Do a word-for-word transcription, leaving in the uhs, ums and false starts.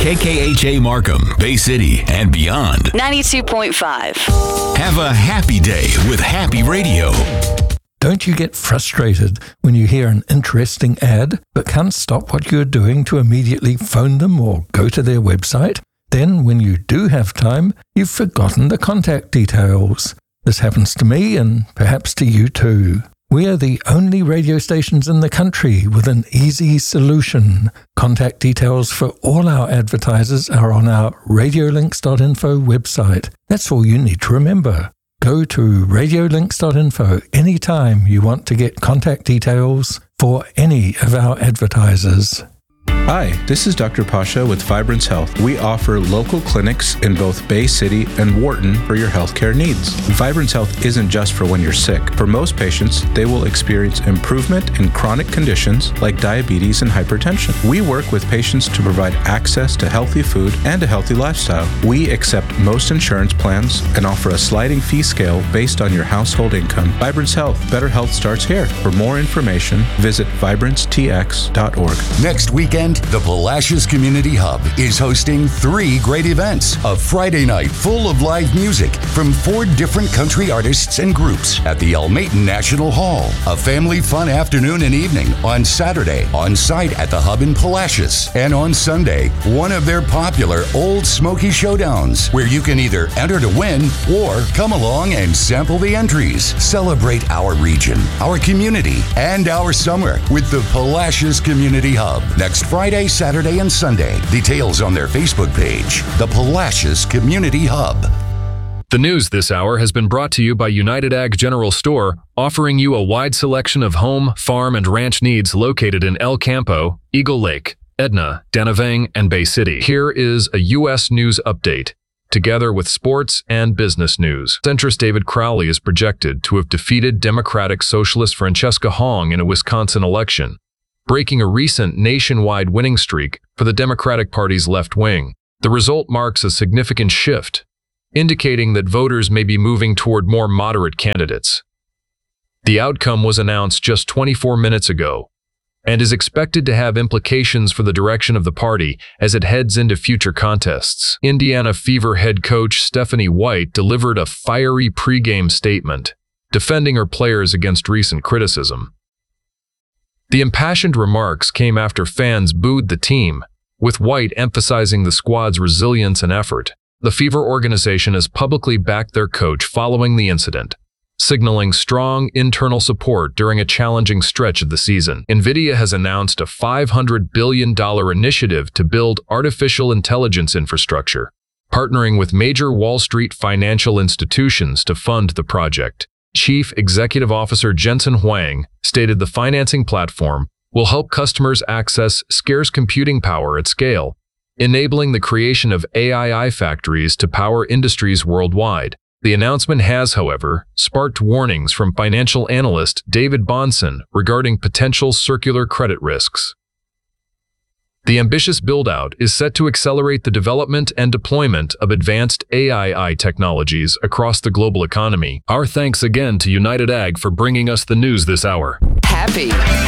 K K H A Markham, Bay City, and beyond. ninety-two point five. Have a happy day with Happy Radio. Don't you get frustrated when you hear an interesting ad but can't stop what you're doing to immediately phone them or go to their website? Then, when you do have time, you've forgotten the contact details. This happens to me and perhaps to you too. We are the only radio stations in the country with an easy solution. Contact details for all our advertisers are on our radiolinks dot info website. That's all you need to remember. Go to radiolinks dot info anytime you want to get contact details for any of our advertisers. Hi, this is Doctor Pasha with Vibrance Health. We offer local clinics in both Bay City and Wharton for your healthcare needs. Vibrance Health isn't just for when you're sick. For most patients, they will experience improvement in chronic conditions like diabetes and hypertension. We work with patients to provide access to healthy food and a healthy lifestyle. We accept most insurance plans and offer a sliding fee scale based on your household income. Vibrance Health. Better health starts here. For more information, visit vibrance t x dot org. Next weekend, the Palacios Community Hub is hosting three great events. A Friday night full of live music from four different country artists and groups at the Almaton National Hall. A family fun afternoon and evening on Saturday on site at the Hub in Palacios. And on Sunday, one of their popular Old Smoky Showdowns, where you can either enter to win or come along and sample the entries. Celebrate our region, our community, and our summer with the Palacios Community Hub. Next Friday, Saturday, and Sunday. Details on their Facebook page, the Palacios Community Hub. The news this hour has been brought to you by United Ag General Store, offering you a wide selection of home, farm, and ranch needs located in El Campo, Eagle Lake, Edna, Danavang, and Bay City. Here is a U S news update, together with sports and business news. Centrist David Crowley is projected to have defeated Democratic Socialist Francesca Hong in a Wisconsin election, breaking a recent nationwide winning streak for the Democratic Party's left wing. The result marks a significant shift, indicating that voters may be moving toward more moderate candidates. The outcome was announced just twenty-four minutes ago and is expected to have implications for the direction of the party as it heads into future contests. Indiana Fever head coach Stephanie White delivered a fiery pregame statement, defending her players against recent criticism. The impassioned remarks came after fans booed the team, with White emphasizing the squad's resilience and effort. The Fever organization has publicly backed their coach following the incident, signaling strong internal support during a challenging stretch of the season. NVIDIA has announced a five hundred billion dollars initiative to build artificial intelligence infrastructure, partnering with major Wall Street financial institutions to fund the project. Chief Executive Officer Jensen Huang stated the financing platform will help customers access scarce computing power at scale, enabling the creation of A I factories to power industries worldwide. The announcement has, however, sparked warnings from financial analyst David Bahnsen regarding potential circular credit risks. The ambitious build-out is set to accelerate the development and deployment of advanced A I technologies across the global economy. Our thanks again to United Ag for bringing us the news this hour. Happy.